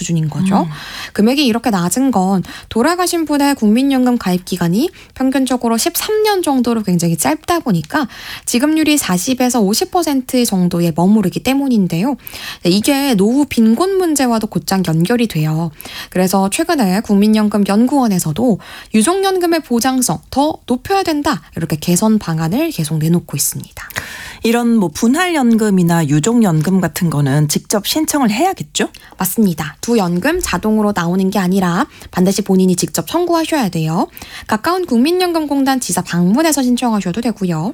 수준인 거죠. 금액이 이렇게 낮은 건 돌아가신 분의 국민연금 가입 기간이 평균적으로 13년 정도로 굉장히 짧다 보니까 지급률이 40에서 50% 정도에 머무르기 때문인데요. 이게 노후 빈곤 문제와도 곧장 연결이 돼요. 그래서 최근에 국민연금연구원에서도 유족연금의 보장성 더 높여야 된다, 이렇게 개선 방안을 계속 내놓고 있습니다. 이런 뭐 분할연금이나 유족연금 같은 거는 직접 신청을 해야겠죠? 맞습니다. 두 연금 자동으로 나오는 게 아니라 반드시 본인이 직접 청구하셔야 돼요. 가까운 국민연금공단 지사 방문해서 신청하셔도 되고요.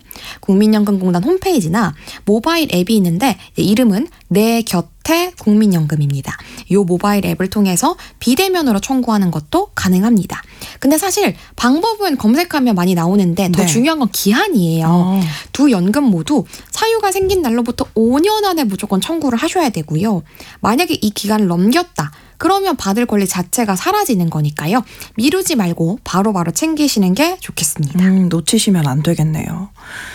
국민연금공단 홈페이지나 모바일 앱이 있는데 이름은 내 곁에 국민연금입니다. 이 모바일 앱을 통해서 비대면으로 청구하는 것도 가능합니다. 근데 사실 방법은 검색하면 많이 나오는데 더 중요한 건 기한이에요. 두 연금 모두 사유가 생긴 날로부터 5년 안에 무조건 청구를 하셔야 되고요. 만약에 이 기간을 넘겼다, 그러면 받을 권리 자체가 사라지는 거니까요. 미루지 말고 바로바로 챙기시는 게 좋겠습니다. 놓치시면 안 되겠네요.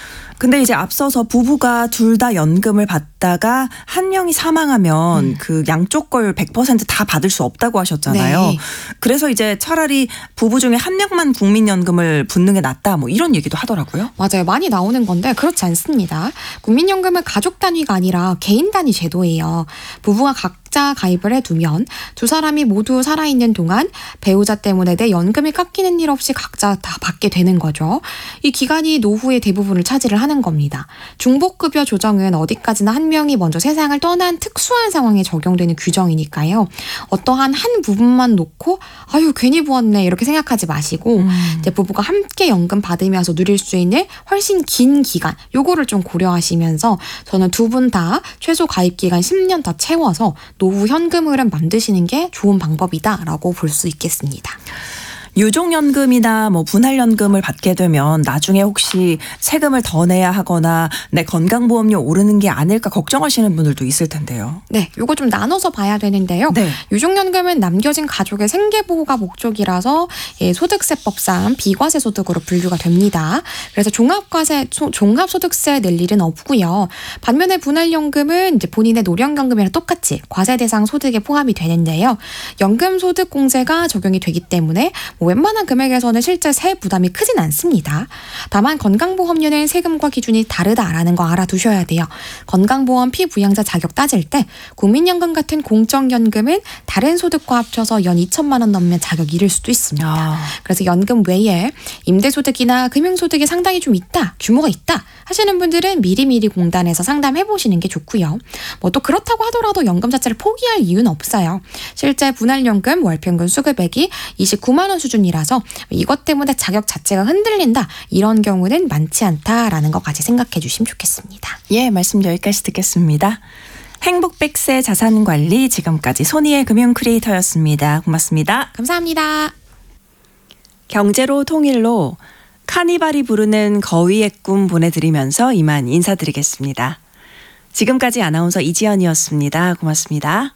근데 이제 앞서서 부부가 둘 다 연금을 받다가 한 명이 사망하면 그 양쪽 걸 100% 다 받을 수 없다고 하셨잖아요. 네. 그래서 이제 차라리 부부 중에 한 명만 국민연금을 붓는 게 낫다, 뭐 이런 얘기도 하더라고요. 맞아요. 많이 나오는 건데 그렇지 않습니다. 국민연금은 가족 단위가 아니라 개인 단위 제도예요. 부부가 각자 가입을 해두면 두 사람이 모두 살아있는 동안 배우자 때문에 내 연금이 깎이는 일 없이 각자 다 받게 되는 거죠. 이 기간이 노후의 대부분을 차지를 하는 겁니다. 중복급여 조정은 어디까지나 한 명이 먼저 세상을 떠난 특수한 상황에 적용되는 규정이니까요. 어떠한 한 부분만 놓고 아유 괜히 부었네 이렇게 생각하지 마시고 이제 부부가 함께 연금 받으면서 누릴 수 있는 훨씬 긴 기간, 요거를 좀 고려하시면서 저는 두 분 다 최소 가입 기간 10년 더 채워서 노후 현금 흐름 만드시는 게 좋은 방법이다라고 볼 수 있겠습니다. 유족연금이나 뭐 분할연금을 받게 되면 나중에 혹시 세금을 더 내야 하거나 내 건강보험료 오르는 게 아닐까 걱정하시는 분들도 있을 텐데요. 네, 요거 좀 나눠서 봐야 되는데요. 네. 유족연금은 남겨진 가족의 생계보호가 목적이라서 소득세법상 비과세 소득으로 분류가 됩니다. 그래서 종합소득세 낼 일은 없고요. 반면에 분할연금은 이제 본인의 노령연금이랑 똑같이 과세 대상 소득에 포함이 되는데요. 연금소득공제가 적용이 되기 때문에 웬만한 금액에서는 실제 세액 부담이 크진 않습니다. 다만 건강보험료는 세금과 기준이 다르다라는 거 알아두셔야 돼요. 건강보험 피부양자 자격 따질 때 국민연금 같은 공적연금은 다른 소득과 합쳐서 연 2천만 원 넘으면 자격 잃을 수도 있습니다. 그래서 연금 외에 임대소득이나 금융소득이 상당히 좀 있다, 규모가 있다 하시는 분들은 미리미리 공단에서 상담해보시는 게 좋고요. 뭐 또 그렇다고 하더라도 연금 자체를 포기할 이유는 없어요. 실제 분할연금 월평균 수급액이 29만 원 수준이라서 이것 때문에 자격 자체가 흔들린다, 이런 경우는 많지 않다라는 거 같이 생각해 주시면 좋겠습니다. 예, 말씀 여기까지 듣겠습니다. 행복백세 자산관리, 지금까지 손희의 금융 크리에이터였습니다. 고맙습니다. 감사합니다. 경제로 통일로 카니발이 부르는 거위의 꿈 보내드리면서 이만 인사드리겠습니다. 지금까지 아나운서 이지연이었습니다. 고맙습니다.